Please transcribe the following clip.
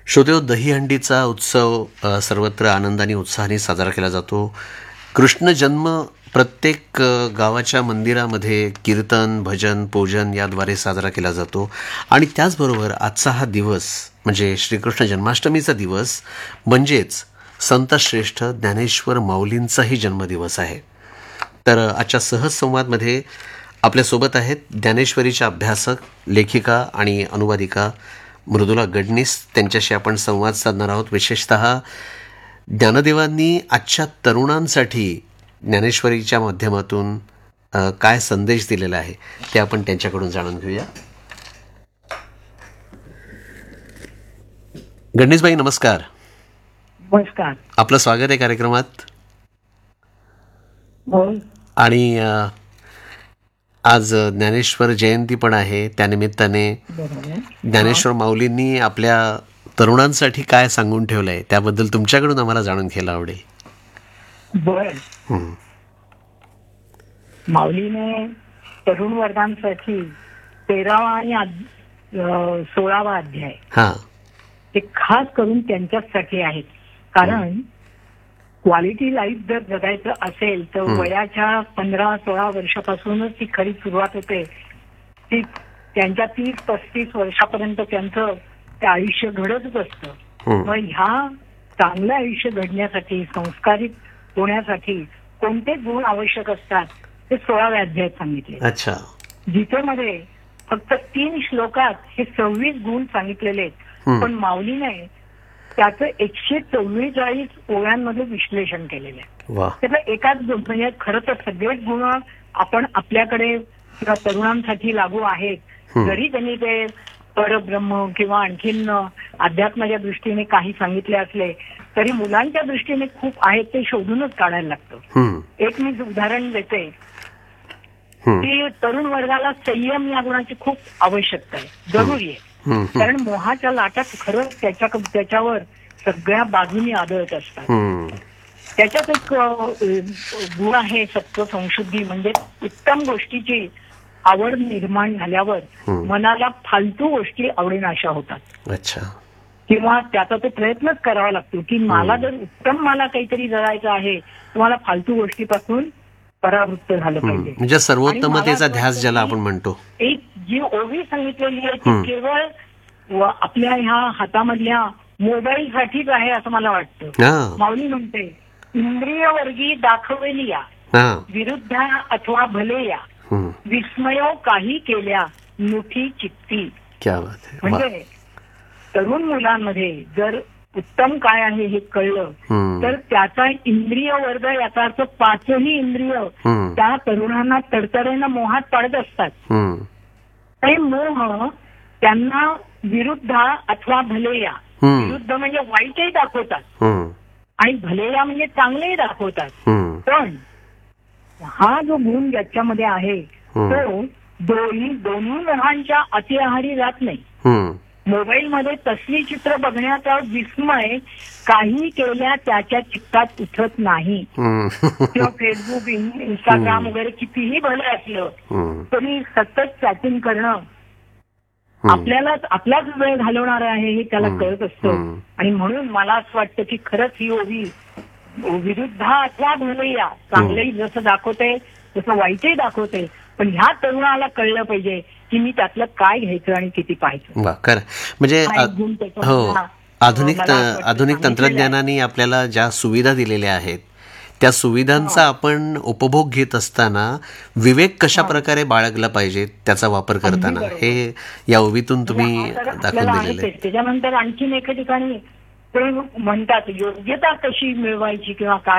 श्रोतेहो, दहीहंडीचा उत्सव सर्वत्र आनंदाने उत्साहाने साजरा केला जातो. कृष्ण जन्म प्रत्येक गावाच्या मंदिरामध्ये कीर्तन, भजन, पूजन याद्वारे साजरा केला जातो. आणि त्याचबरोबर आजचा हा दिवस म्हणजे श्रीकृष्ण जन्माष्टमीचा दिवस म्हणजेच संतश्रेष्ठ ज्ञानेश्वर माऊलींचाही जन्मदिवस आहे. तर आजच्या सहज संवादमध्ये आपल्यासोबत आहेत ज्ञानेश्वरीच्या अभ्यासक, लेखिका आणि अनुवादिका मृदुला गडनीस. त्यांच्याशी आपण संवाद साधणार आहोत. विशेषतः ज्ञानदेवांनी आजच्या तरुणांसाठी ज्ञानेश्वरीच्या माध्यमातून काय संदेश दिलेला आहे ते आपण त्यांच्याकडून जाणून घेऊया. गडनीसबाई, नमस्कार. नमस्कार. आपलं स्वागत आहे कार्यक्रमात. आणि आज ज्ञानेश्वर जयंती पण आहे. त्यानिमित्ताने ज्ञानेश्वर माऊलींनी आपल्या तरुणांसाठी काय सांगून ठेवलंय त्याबद्दल तुमच्याकडून आम्हाला जाणून घ्यायला आवडेल. बर. माऊलीने तरुण वर्गांसाठी 13वा आणि 16वा अध्याय ते खास करून त्यांच्यासाठी आहेत. कारण क्वालिटी लाईफ जर जगायचं असेल तर वयाच्या 15-16 वर्षापासूनच ती खरी सुरुवात होते. ती त्यांच्या 30-35 वर्षापर्यंत त्यांचं ते आयुष्य घडतच असतं. मग ह्या चांगलं आयुष्य घडण्यासाठी, संस्कारित होण्यासाठी कोणते गुण आवश्यक असतात ते 16व्या अध्यायात सांगितले. अच्छा. जिथे मध्ये फक्त 3 श्लोकात हे 26 गुण सांगितलेले आहेत, पण माऊलीने त्याचं 144 ओव्यांमध्ये विश्लेषण केलेलं आहे. त्याचं एकाच म्हणजे खरं तर सगळेच गुण आपण आपल्याकडे किंवा तरुणांसाठी लागू आहेत. जरी त्यांनी ते परब्रह्म किंवा आणखीन अध्यात्माच्या दृष्टीने काही सांगितले असले तरी मुलांच्या दृष्टीने खूप आहेत ते शोधूनच काढायला लागतं. एक मी उदाहरण देते की तरुण वर्गाला संयम या गुणाची खूप आवश्यकता आहे, जरुरी आहे. कारण मोहाच्या लाटात खरंच त्याच्यावर सगळ्या बाजूनी आदळत असतात. त्याच्यात एक गुण आहे सत्व संशुद्धी, म्हणजे उत्तम गोष्टीची आवड निर्माण झाल्यावर मनाला फालतू गोष्टी आवडीनाशा होतात. अच्छा. किंवा त्याचा तो प्रयत्नच करावा लागतो की मला जर उत्तम मला काहीतरी जगायचं आहे तुम्हाला फालतू गोष्टीपासून परावृत्त झालं पाहिजे. म्हणजे सर्वोत्तमतेचा ध्यास ज्याला आपण म्हणतो. एक जी ओवी सांगितलेली आहे ती केवळ आपल्या ह्या हातामधल्या मोबाईल साठीच आहे असं मला वाटतं. माऊली म्हणते, इंद्रिय वर्गी दाखवली या विरुद्ध अथवा भले या विस्मयो काही केल्या मुठी चित्ती. म्हणजे तरुण मुलांमध्ये जर उत्तम काय आहे हे कळलं तर त्याचा इंद्रिय वर्ग, याचा अर्थ 5ही इंद्रिय त्या तरुणांना तडतडेनं मोहात पाडत असतात. ते मोह त्यांना विरुद्ध अथवा भलेया, विरुद्ध म्हणजे वाईटही दाखवतात आणि भलेया म्हणजे चांगलेही दाखवतात. पण हा जो गुण ज्याच्यामध्ये आहे तो दोन्ही मोहांच्या अतिआहारी जात नाही. मोबाईलमध्ये तसली चित्र बघण्याचा विस्मय काही केल्या त्याच्या चित्तात उठत नाही. किंवा फेसबुक, इंस्टाग्राम वगैरे कितीही भलं असलं तरी सतत चॅटिंग करणं आपलाच वेळ घालवणार आहे हे त्याला कळत असतं. आणि म्हणून मला असं वाटतं की खरंच ही ओवी विरुद्ध अथवा भलया, चांगलंही जसं दाखवते तसं वाईटही दाखवते. पण ह्या तरुणाला कळलं पाहिजे की मी त्यातलं काय घ्यायचं आणि किती पाहायचं. म्हणजे हो, आधुनिक तंत्रज्ञानाने आपल्याला ज्या सुविधा दिलेल्या आहेत त्या सुविधांचा आपण उपभोग घेत असताना विवेक कशा प्रकारे बाळगला पाहिजे त्याचा वापर करताना, हे या ओवीतून तुम्ही दाखवून दिलेलं आहे. त्याच्यानंतर आणखीन एका ठिकाणी ते म्हणतात योग्यता कशी मिळवायची किंवा काय